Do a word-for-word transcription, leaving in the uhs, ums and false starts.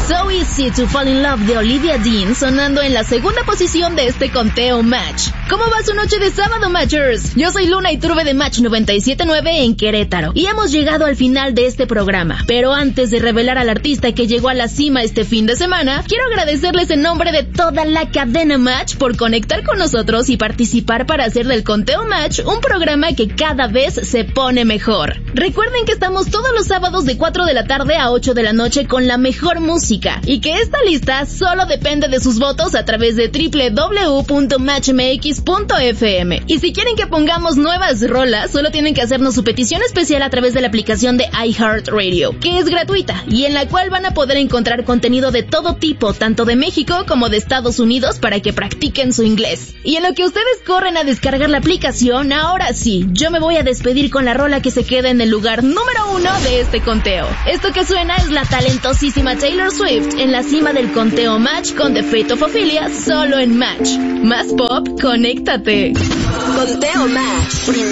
So Easy to Fall in Love de Olivia Dean sonando en la segunda posición de este conteo Match. ¿Cómo va su noche de sábado, Matchers? Yo soy Luna Iturbe de Match noventa y siete punto nueve en Querétaro y hemos llegado al final de este programa. Pero antes de revelar al artista que llegó a la cima este fin de semana, quiero agradecerles en nombre de toda la cadena Match por conectar con nosotros y participar para hacer del conteo Match un programa que cada vez se pone mejor. Recuerden que estamos todos los sábados de cuatro de la tarde a ocho de la noche con la mejor música y que esta lista solo depende de sus votos a través de doble u doble u doble u punto match m x punto f m. Y si quieren que pongamos nuevas rolas, solo tienen que hacernos su petición especial a través de la aplicación de iHeartRadio, que es gratuita y en la cual van a poder encontrar contenido de todo tipo, tanto de México como de Estados Unidos, para que practiquen su inglés. Y en lo que ustedes corren a descargar la aplicación, ahora sí, yo me voy a despedir con la rola que se queda en el lugar número uno de este conteo. Esto que suena es la talentosísima Taylor Swift en la cima del conteo Match con The Fate of Ophelia, solo en Match. Más pop, conéctate. Conteo Match.